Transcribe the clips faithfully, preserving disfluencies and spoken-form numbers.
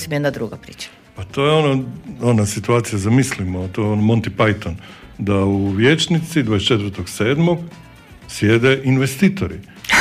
recimo jedna druga priča. Pa to je ono, ona situacija, zamislimo, to je on Monty Python, da u vijećnici dvadeset četvrtog sedmog sjede investitori.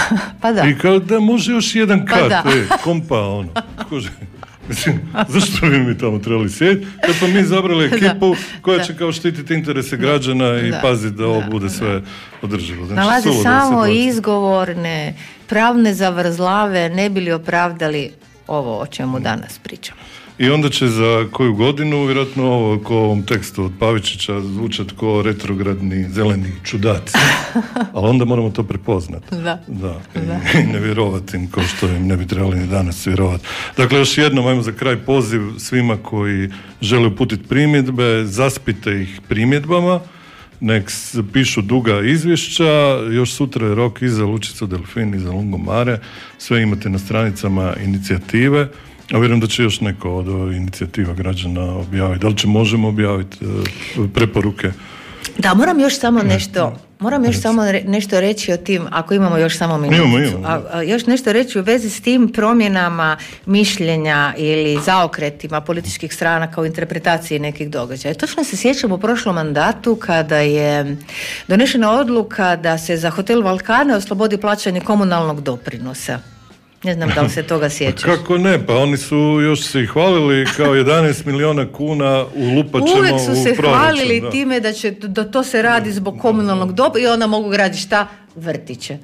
Pa da. I kao da može još jedan kat, pa da. e, kompa, ono, kože. Mislim, zašto bi mi tamo trebali sjediti? Kad smo mi zabrali ekipu da, koja da. će kao štititi interese građana da, i da, paziti da ovo da, bude sve da. održivo. Znači, nalazi samo izgovorne, pravne zavrzlave, ne bili opravdali ovo o čemu danas pričamo. I onda će za koju godinu, vjerojatno ovo ko ovom tekstu od Pavičića zvučati ko retrogradni zeleni čudaci. Ali onda moramo to prepoznati. Da. Da. I, i ne vjerovati im kao što im ne bi trebali ni danas vjerovati. Dakle, još jednom, ajmo za kraj poziv svima koji žele uputiti primjedbe, zaspite ih primjedbama, nek pišu duga izvješća, još sutra je rok i za Lučicu Delfin i za Lungomare, sve imate na stranicama inicijative. A vjerujem da će još neko od inicijativa građana objaviti. Da li će možemo objaviti uh, preporuke? Da, moram još samo nešto, moram još samo re, nešto reći o tim, ako imamo još samo minuticu. Imamo, imamo. A, a, još nešto reći u vezi s tim promjenama mišljenja ili zaokretima političkih stranaka u interpretaciji nekih događaja. Točno se sjećam u prošlom mandatu kada je donešena odluka da se za hotel Valkane oslobodi plaćanje komunalnog doprinosa. Ne znam da li se toga sjećaš. Pa kako ne, pa oni su još se i hvalili kao jedanaest milijuna kuna ulupat ćemo u proračun. Uvijek su se proračun, hvalili da. time da, će, da to se radi zbog komunalnog doba i onda mogu graditi šta? Vrtiće.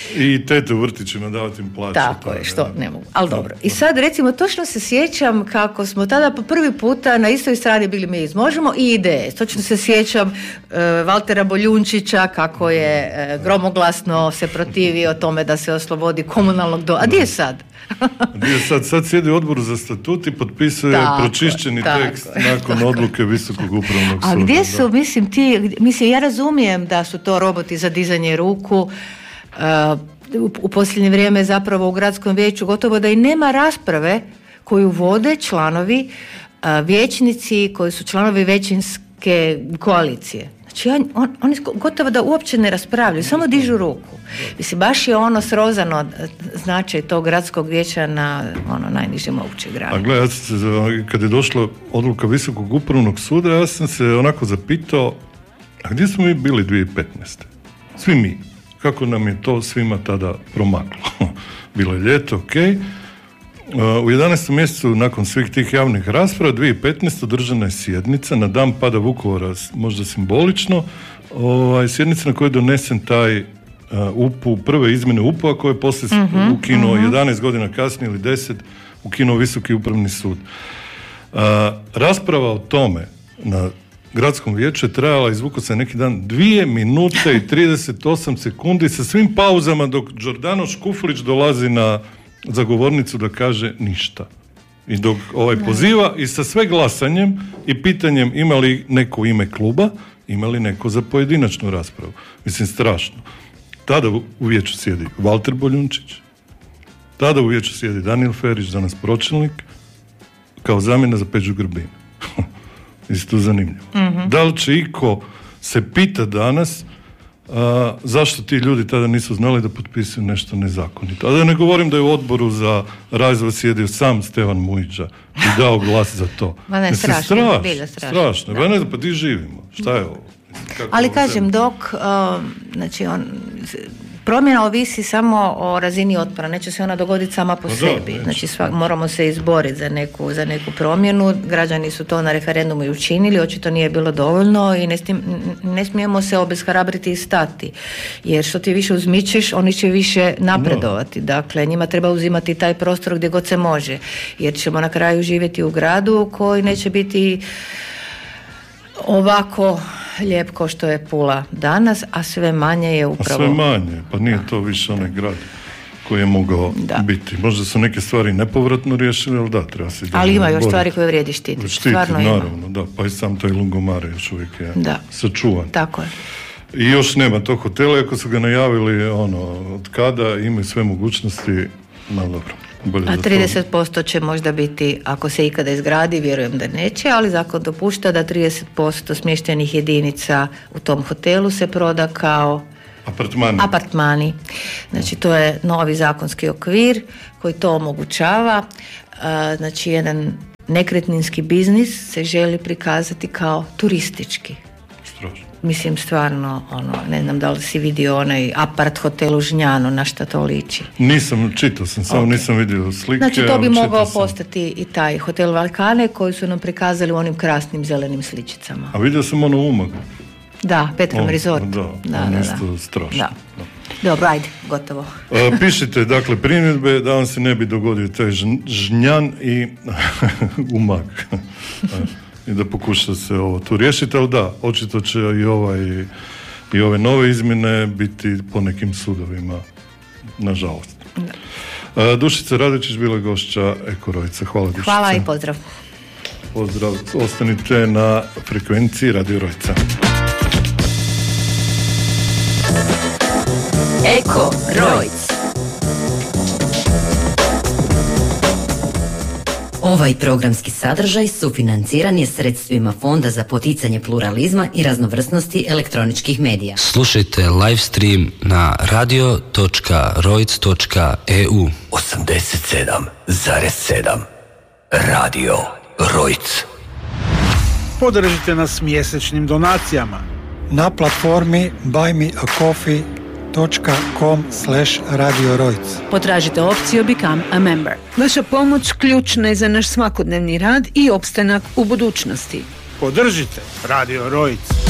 I tete u vrtićima davati im plaće. Tako je, što ne mogu. Ali dobro. I sad recimo točno se sjećam kako smo tada po prvi puta na istoj strani bili mi iz Možemo i I D S. Točno se sjećam uh, Valtera Boljunčića kako je uh, gromoglasno se protivio tome da se oslobodi komunalnog doba. A gdje je sad? Gdje je sad? Sad sjedi u odboru za statut i potpisuje tako, pročišćeni tako, tekst tako, nakon tako. odluke Visokog upravnog suda. A gdje su, da. mislim, ti, mislim, ja razumijem da su to roboti za dizanje ruku. Uh, u, u posljednje vrijeme zapravo u gradskom vijeću gotovo da i nema rasprave koju vode članovi uh, vijećnici koji su članovi većinske koalicije. Znači on, on, oni gotovo da uopće ne raspravljaju, samo dižu ruku. Mislim, baš je ono srozano značaj tog gradskog vijeća na ono najniže moguće grane. A gledaj, ja sam se, kad je došla odluka Visokog upravnog suda, ja sam se onako zapitao, a gdje smo mi bili dvije tisuće petnaeste? Svi mi. Kako nam je to svima tada promaklo. Bilo je ljeto, ok. U jedanaestom mjesecu nakon svih tih javnih rasprava dvije tisuće petnaeste održana je sjednica na dan pada Vukovara, možda simbolično, ovaj, sjednica na kojoj je donesen taj uh, U P U, prve izmjene U P U-a koje je poslije uh-huh, ukinuo uh-huh. jedanaest godina kasnije ili deset ukinuo Visoki upravni sud. Uh, rasprava o tome na gradskom vijeću je trajala, izvuko se neki dan, dvije minute i trideset osam sekundi sa svim pauzama dok Đordano Škuflić dolazi na za govornicu da kaže ništa. I dok ovaj poziva i sa sve glasanjem i pitanjem ima li neko ime kluba, ima li neko za pojedinačnu raspravu. Mislim, strašno. Tada u vijeću sjedi Valter Boljunčić, tada u vijeću sjedi Danijel Ferić, danas pročelnik, kao zamjena za Peđu Grbina. Isto zanimljivo. Mm-hmm. Da li će iko se pita danas a, zašto ti ljudi tada nisu znali da potpisuju nešto nezakonito. A da ne govorim da je u odboru za razvoj sjedio sam Stevan Mujića i dao glas za to. Ma ne, Mislim, strašno. strašno. Bilja strašno. strašno. Da. Ne, pa ti živimo. Šta je ovo? Mislim, ali kažem, dok uh, znači on promjena ovisi samo o razini otpora, neće se ona dogoditi sama po no sebi. Da, znači sva, moramo se izboriti za neku, za neku promjenu. Građani su to na referendumu i učinili, očito nije bilo dovoljno i ne, stim, ne smijemo se obeshrabriti i stati. Jer što ti više uzmičeš, oni će više napredovati. No. Dakle, njima treba uzimati taj prostor gdje god se može. Jer ćemo na kraju živjeti u gradu koji neće biti ovako lijep ko što je Pula danas, a sve manje je upravo... A sve manje, pa nije to više onaj grad koji je mogao da. biti. Možda su neke stvari nepovratno riješili, ali da, treba se... Ali ima još boriti. Stvari koje vrijedi štititi. Štiti, stvarno naravno, ima. Da, pa i sam taj Lungomare još uvijek je da. sačuvan. Tako je. I još nema tog hotela, ako su ga najavili ono, od kada, imaju sve mogućnosti, malo dobro. A trideset posto će možda biti, ako se ikada izgradi, vjerujem da neće, ali zakon dopušta da trideset posto smještajnih jedinica u tom hotelu se proda kao apartmani. apartmani. Znači to je novi zakonski okvir koji to omogućava. Znači jedan nekretninski biznis se želi prikazati kao turistički. Strašno. Mislim, stvarno, ono, ne znam da li si vidio onaj apart hotel u Žnjanu, na šta to liči. Nisam, čitao sam, samo okay. nisam vidio slike. Znači, to bi mogao sam. postati i taj hotel Valkane koji su nam prikazali u onim krasnim zelenim sličicama. A vidio sam ono u Umagu. Da, Petrom Resort. Da, da, on da, isto da. strašno. Da. Da. Dobro, ajde, gotovo. A, pišite, dakle, primjedbe da vam se ne bi dogodio taj Žnjan i Umag. I da pokuša se ovo tu riješiti, ali da, očito će i, ovaj, i ove nove izmjene biti po nekim sudovima, nažalost. Da. Dušica Radičić bila gošća Eko Rojica. Hvala, Dušica. Hvala i pozdrav. Pozdrav, ostanite na frekvenciji Radio Rojica. Eko Rojc. Ovaj programski sadržaj sufinanciran je sredstvima Fonda za poticanje pluralizma i raznovrsnosti elektroničkih medija. Slušajte live stream na radio točka rojc točka e u. osamdeset sedam zarez sedam Radio Rojc. Podržite nas mjesečnim donacijama na platformi buy me a coffee dot com slash Radio Rojc. Potražite opciju Become a Member. Vaša pomoć ključna je za naš svakodnevni rad i opstanak u budućnosti. Podržite Radio Rojc.